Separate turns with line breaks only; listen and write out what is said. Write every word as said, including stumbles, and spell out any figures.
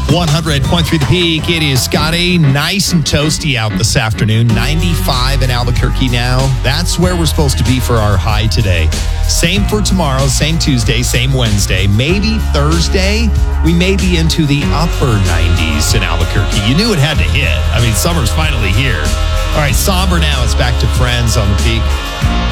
one hundred point three The Peak. It is Scotty. Nice and toasty out this afternoon. ninety-five in Albuquerque now. That's where we're supposed to be for our high today. Same for tomorrow, same Tuesday, same Wednesday. Maybe Thursday, we may be into the upper nineties in Albuquerque. You knew it had to hit. I mean, summer's finally here. All right, somber now. It's back to Friends on The Peak.